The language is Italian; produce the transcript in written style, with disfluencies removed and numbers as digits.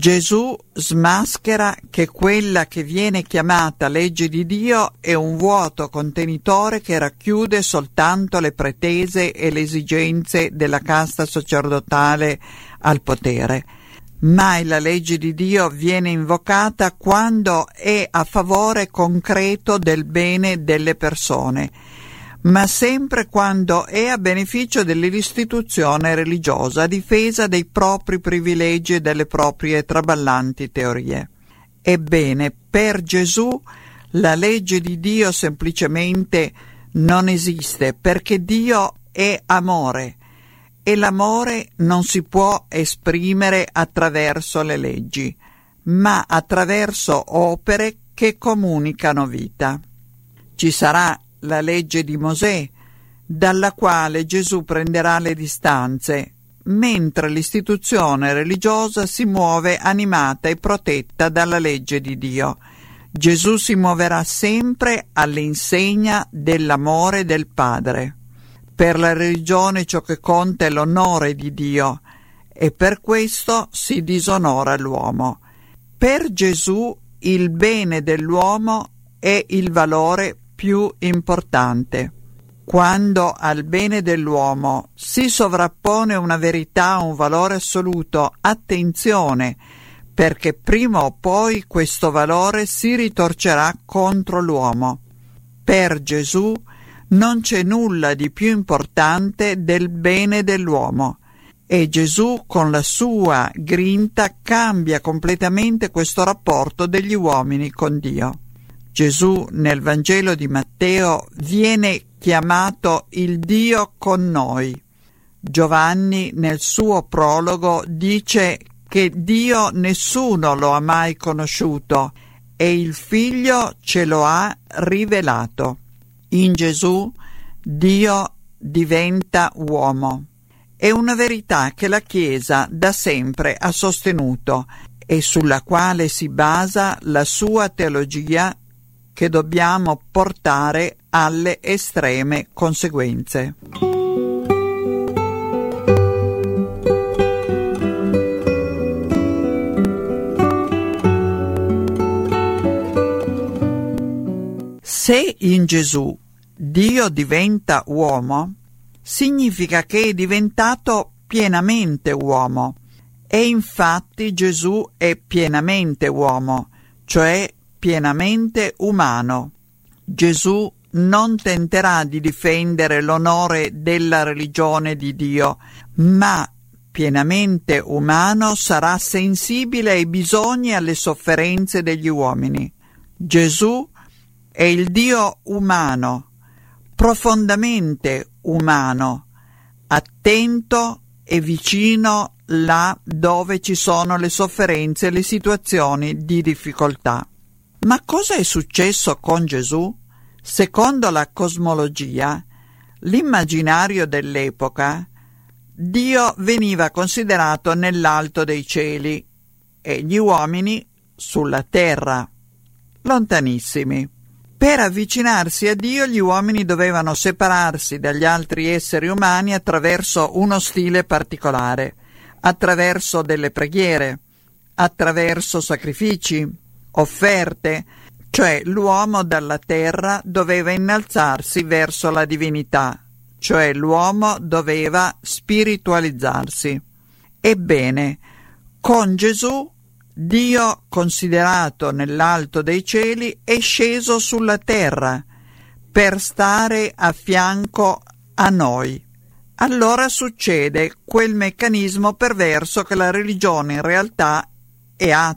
Gesù smaschera che quella che viene chiamata legge di Dio è un vuoto contenitore che racchiude soltanto le pretese e le esigenze della casta sacerdotale al potere. Mai la legge di Dio viene invocata quando è a favore concreto del bene delle persone, ma sempre quando è a beneficio dell'istituzione religiosa, a difesa dei propri privilegi e delle proprie traballanti teorie. Ebbene, per Gesù la legge di Dio semplicemente non esiste, perché Dio è amore e l'amore non si può esprimere attraverso le leggi, ma attraverso opere che comunicano vita. Ci sarà la legge di Mosè, dalla quale Gesù prenderà le distanze, mentre l'istituzione religiosa si muove animata e protetta dalla legge di Dio. Gesù si muoverà sempre all'insegna dell'amore del Padre. Per la religione ciò che conta è l'onore di Dio e per questo si disonora l'uomo. Per Gesù il bene dell'uomo è il valore più importante. Quando al bene dell'uomo si sovrappone una verità o un valore assoluto, attenzione, perché prima o poi questo valore si ritorcerà contro l'uomo. Per Gesù non c'è nulla di più importante del bene dell'uomo e Gesù con la sua grinta cambia completamente questo rapporto degli uomini con Dio. Gesù nel Vangelo di Matteo viene chiamato il Dio con noi. Giovanni nel suo prologo dice che Dio nessuno lo ha mai conosciuto e il Figlio ce lo ha rivelato. In Gesù Dio diventa uomo. È una verità che la Chiesa da sempre ha sostenuto e sulla quale si basa la sua teologia che dobbiamo portare alle estreme conseguenze. Se in Gesù Dio diventa uomo, significa che è diventato pienamente uomo, e infatti Gesù è pienamente uomo, cioè pienamente umano. Gesù non tenterà di difendere l'onore della religione di Dio, ma pienamente umano sarà sensibile ai bisogni e alle sofferenze degli uomini. Gesù è il Dio umano, profondamente umano, attento e vicino là dove ci sono le sofferenze e le situazioni di difficoltà. Ma cosa è successo con Gesù? Secondo la cosmologia, l'immaginario dell'epoca, Dio veniva considerato nell'alto dei cieli e gli uomini sulla terra, lontanissimi. Per avvicinarsi a Dio gli uomini dovevano separarsi dagli altri esseri umani attraverso uno stile particolare, attraverso delle preghiere, attraverso sacrifici, offerte, cioè l'uomo dalla terra doveva innalzarsi verso la divinità, cioè l'uomo doveva spiritualizzarsi. Ebbene, con Gesù Dio, considerato nell'alto dei cieli, è sceso sulla terra per stare a fianco a noi. Allora succede quel meccanismo perverso che la religione in realtà è